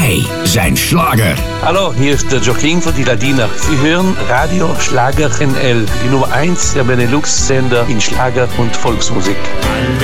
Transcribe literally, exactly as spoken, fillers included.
Wij zijn Schlager. Hallo, hier ist der Joaquin von die Ladiner. Sie hören Radio Schlager N L, die Nummer eins der Benelux-Sender in Schlager und Volksmusik.